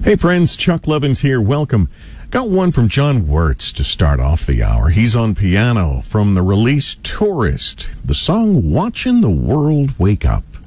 Hey friends, Chuck Levins here. Welcome. Got one from John Wirtz to start off the hour. He's on piano from the release Tourist, the song Watching the World Wake Up.